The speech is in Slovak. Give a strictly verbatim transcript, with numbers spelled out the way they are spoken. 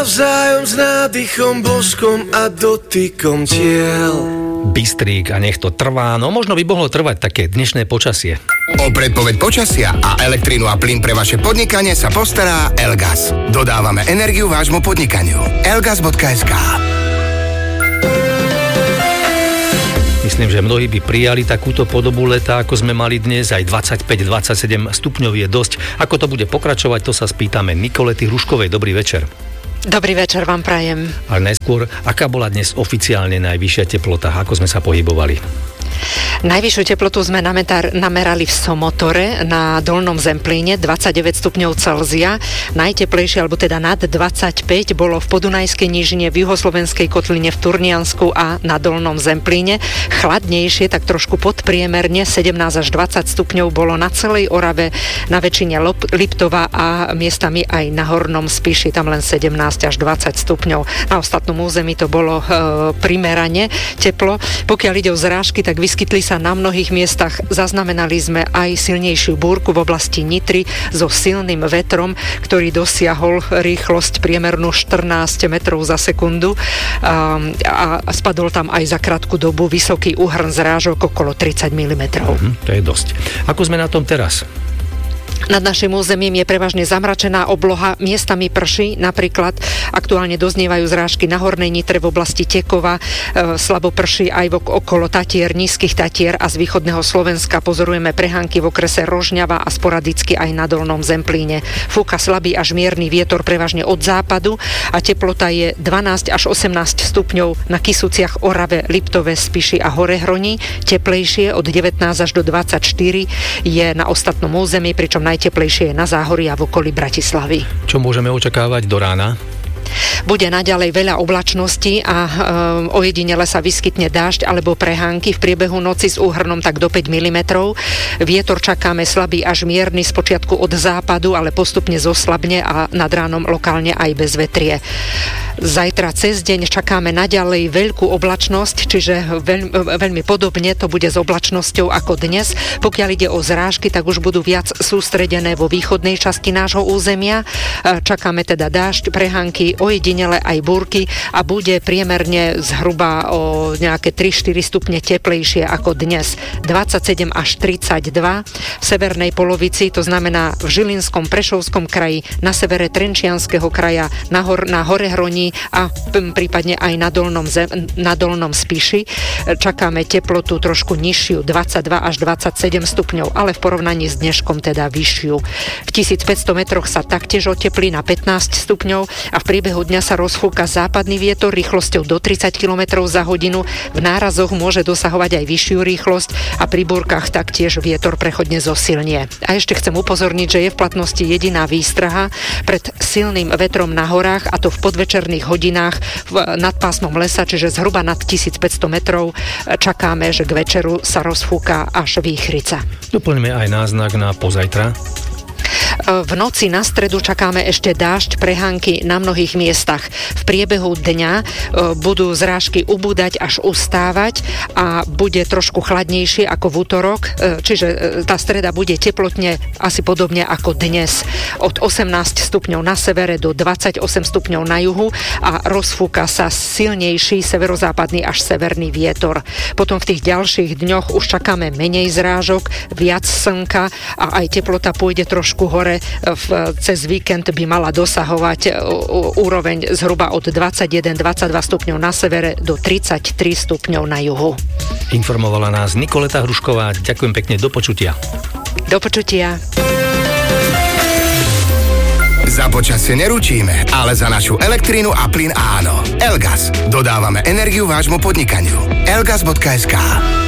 navzájom s nádychom, boskom a dotykom tiel. Bystrík a nech to trvá, no možno by mohlo trvať také dnešné počasie. O predpoveď počasia a elektrínu a plyn pre vaše podnikanie sa postará Elgas. Dodávame energiu vášmu podnikaniu. elgas bodka es ká. Myslím, že mnohí by prijali takúto podobu leta, ako sme mali dnes, aj dvadsaťpäť dvadsaťsedem stupňov je dosť. Ako to bude pokračovať, to sa spýtame Nikolety Hruškovej. Dobrý večer. Dobrý večer vám prajem. Ale najskôr, aká bola dnes oficiálne najvyššia teplota? Ako sme sa pohybovali? Najvyššiu teplotu sme namerali v Somotore na Dolnom Zemplíne, dvadsaťdeväť stupňov Celzia. Najteplejšie, alebo teda nad dvadsaťpäť, bolo v Podunajskej nížine, v Juhoslovenskej kotline, v Turniansku a na Dolnom Zemplíne. Chladnejšie, tak trošku podpriemerne, sedemnásť až dvadsať stupňov bolo na celej Orave, na väčšine Liptova a miestami aj na Hornom Spiši, tam len sedemnásť až dvadsať stupňov. Na ostatnom území to bolo e, primerane teplo. Pokiaľ ide o zrážky, tak vyskytli sa na mnohých miestach. Zaznamenali sme aj silnejšiu búrku v oblasti Nitry so silným vetrom, ktorý dosiahol rýchlosť priemernú štrnásť metrov za sekundu a, a spadol tam aj za krátku dobu vysoký úhrn zrážok okolo tridsať milimetrov. Mhm, to je dosť. Ako sme na tom teraz? Nad našim územím je prevažne zamračená obloha, miestami prší, napríklad aktuálne doznievajú zrážky na Hornej Nitre v oblasti Tekova, e, slabo prší aj v okolo Tatier, nízkych Tatier a z východného Slovenska pozorujeme prehánky v okrese Rožňava a sporadicky aj na Dolnom Zemplíne. Fúka slabý až mierny vietor prevažne od západu a teplota je dvanásť až osemnásť stupňov na Kysuciach, Orave, Liptove, Spiši a Horehroni. Teplejšie od devätnásť až do dvadsaťštyri je na ostatnom území, pričom najteplejšie je na Záhorí a v okolí Bratislavy. Čo môžeme očakávať do rána? Bude naďalej veľa oblačností a e, ojedinele sa vyskytne dážď alebo prehánky v priebehu noci s úhrnom tak do päť milimetrov. Vietor čakáme slabý až mierny, spočiatku od západu, ale postupne zoslabne a nad ránom lokálne aj bez vetrie. Zajtra cez deň čakáme naďalej veľkú oblačnosť, čiže veľ, veľmi podobne to bude s oblačnosťou ako dnes. Pokiaľ ide o zrážky, tak už budú viac sústredené vo východnej časti nášho územia. Čakáme teda dážď, prehánky, ojedinele aj búrky a bude priemerne zhruba o nejaké tri štyri stupne teplejšie ako dnes. dvadsaťsedem až tridsaťdva v severnej polovici, to znamená v Žilinskom, Prešovskom kraji, na severe Trenčianskeho kraja, na, hor, na Horehroni a prípadne aj na Dolnom, zem, na Dolnom Spiši. Čakáme teplotu trošku nižšiu, dvadsaťdva až dvadsaťsedem stupňov, ale v porovnaní s dneškom teda vyššiu. V tisícpäťsto metroch sa taktiež oteplí na pätnásť stupňov a v priebehu dňa sa rozfúka západný vietor rýchlosťou do tridsať kilometrov za hodinu. V nárazoch môže dosahovať aj vyššiu rýchlosť a pri búrkach taktiež vietor prechodne zosilnie. A ešte chcem upozorniť, že je v platnosti jediná výstraha pred silným vetrom na horách, a to v podvečerných hodinách v, nad pásmom lesa, čiže zhruba nad tisícpäťsto metrov. Čakáme, že k večeru sa rozfúka až výchrica. Doplňme aj náznak na pozajtra. V noci na stredu čakáme ešte dážď, prehánky na mnohých miestach. V priebehu dňa budú zrážky ubúdať až ustávať a bude trošku chladnejšie ako v útorok, čiže tá streda bude teplotne asi podobne ako dnes. Od osemnásť stupňov na severe do dvadsaťosem stupňov na juhu a rozfúka sa silnejší severozápadný až severný vietor. Potom v tých ďalších dňoch už čakáme menej zrážok, viac slnka a aj teplota pôjde trošku hore. V, cez víkend by mala dosahovať úroveň zhruba od dvadsaťjeden až dvadsaťdva stupňov na severe do tridsaťtri stupňov na juhu. Informovala nás Nikoleta Hrušková. Ďakujem pekne, do počutia. Do počutia. Za počasie neručíme, ale za našu elektrínu a plyn áno. Elgas. Dodávame energiu vášmu podnikaniu. elgas bodka es ká.